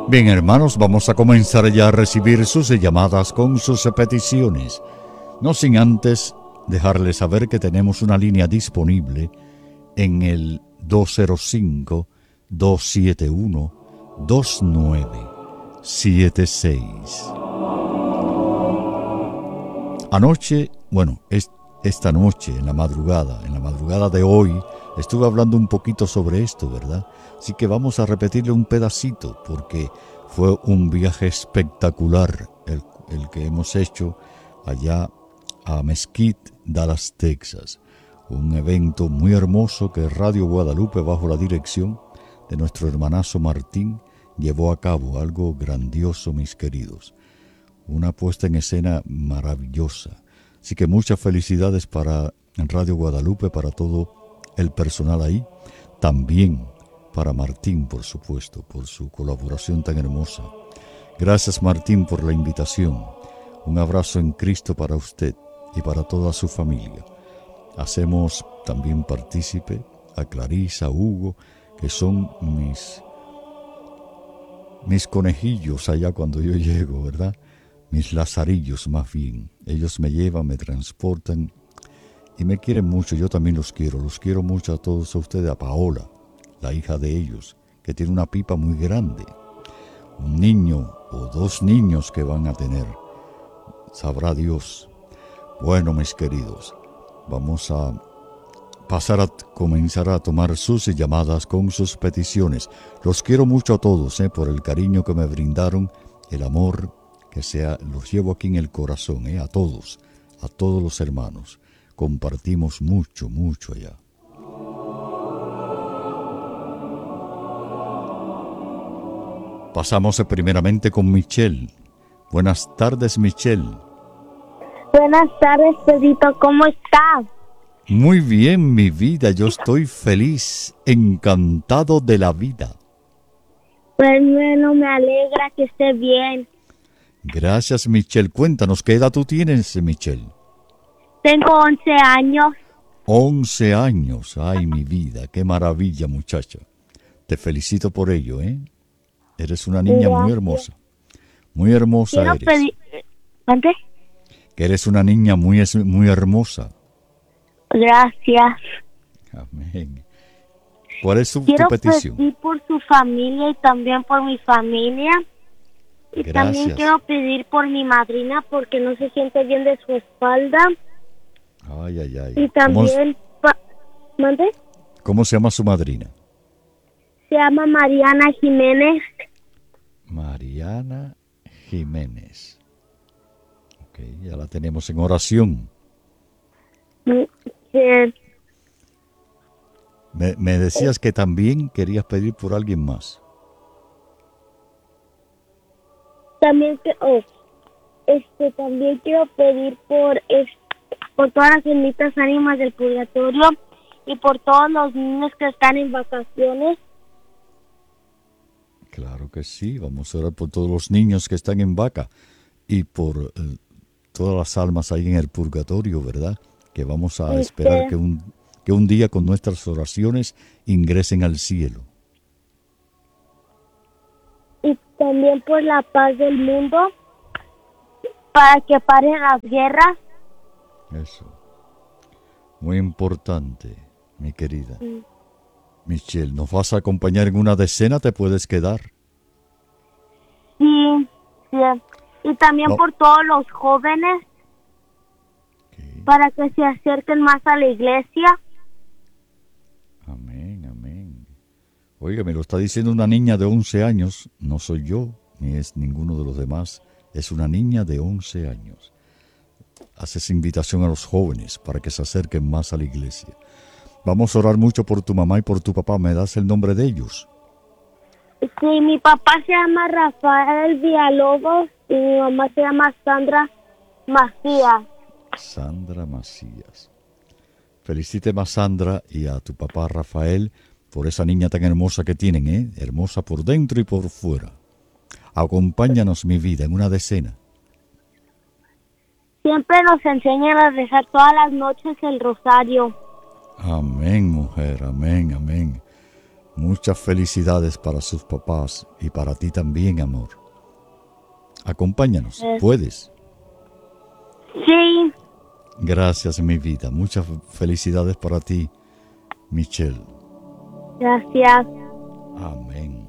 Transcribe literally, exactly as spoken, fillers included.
Bien, hermanos, vamos a comenzar ya a recibir sus llamadas con sus peticiones. No sin antes dejarles saber que tenemos una línea disponible en el dos cero cinco, dos siete uno, dos nueve siete seis. Anoche, bueno, es, esta noche, en la madrugada, en la madrugada de hoy, estuve hablando un poquito sobre esto, ¿verdad? Así que vamos a repetirle un pedacito, porque fue un viaje espectacular el, el que hemos hecho allá a Mesquite, Dallas, Texas. Un evento muy hermoso que Radio Guadalupe, bajo la dirección de nuestro hermanazo Martín, llevó a cabo. Algo grandioso, mis queridos. Una puesta en escena maravillosa. Así que muchas felicidades para Radio Guadalupe, para todo el personal ahí. También para Martín, por supuesto, por su colaboración tan hermosa. Gracias, Martín, por la invitación. Un abrazo en Cristo para usted y para toda su familia. Hacemos también partícipe a Clarisa, a Hugo, que son mis, mis conejillos allá cuando yo llego, ¿verdad? Mis lazarillos, más bien. Ellos me llevan, me transportan y me quieren mucho. Yo también los quiero. Los quiero mucho a todos, a ustedes, a Paola, la hija de ellos, que tiene una pipa muy grande. Un niño o dos niños que van a tener. Sabrá Dios. Bueno, mis queridos, vamos a pasar a comenzar a tomar sus llamadas con sus peticiones. Los quiero mucho a todos, eh, por el cariño que me brindaron, el amor que sea, los llevo aquí en el corazón, eh, a todos, a todos los hermanos. Compartimos mucho, mucho allá. Pasamos primeramente con Michelle. Buenas tardes, Michelle. Buenas tardes, Pedrito. ¿Cómo estás? Muy bien, mi vida. Yo estoy feliz, encantado de la vida. Pues bueno, me alegra que esté bien. Gracias, Michelle. Cuéntanos, ¿qué edad tú tienes, Michelle? Tengo once años. once años. Ay, mi vida. Qué maravilla, muchacha. Te felicito por ello, ¿eh? Eres una niña Gracias. muy hermosa. Muy hermosa Quiero eres. pedir... ¿Dónde? Que eres una niña muy, muy hermosa. Gracias. Amén. ¿Cuál es su, Quiero tu petición? pedir por su familia y también por mi familia. Y Gracias. también quiero pedir por mi madrina porque no se siente bien de su espalda. Ay, ay, ay. Y ¿Cómo, también... Pa... ¿Dónde? ¿Cómo se llama su madrina? Se llama Mariana Jiménez. Mariana Jiménez. Ok, ya la tenemos en oración. Que Me, me decías que también querías pedir por alguien más. también que oh, este también quiero pedir por es, por todas las benditas ánimas del purgatorio y por todos los niños que están en vacaciones. Claro que sí, vamos a orar por todos los niños que están en vaca y por eh, todas las almas ahí en el purgatorio, ¿verdad? Que vamos a esperar que un, que un día con nuestras oraciones ingresen al cielo. Y también por la paz del mundo, para que paren las guerras. Eso. Muy importante, mi querida. Mm. Michelle, ¿nos vas a acompañar en una decena? ¿Te puedes quedar? Sí, sí. Y también No. por todos los jóvenes, Okay. para que se acerquen más a la iglesia. Amén, amén. Oiga, me lo está diciendo una niña de once años. No soy yo, ni es ninguno de los demás. Es una niña de once años. Haces invitación a los jóvenes para que se acerquen más a la iglesia. Vamos a orar mucho por tu mamá y por tu papá. ¿Me das el nombre de ellos? Sí, mi papá se llama Rafael Villalobos y mi mamá se llama Sandra Macías. Sandra Macías. Felicíteme a Sandra y a tu papá Rafael por esa niña tan hermosa que tienen, ¿eh? Hermosa por dentro y por fuera. Acompáñanos, mi vida, en una decena. Siempre nos enseñan a rezar todas las noches el rosario. Amén, mujer, amén, amén. Muchas felicidades para sus papás y para ti también, amor. Acompáñanos, Eh. ¿puedes? Sí, Gracias, mi vida. Muchas felicidades para ti, Michelle. gracias. Amén.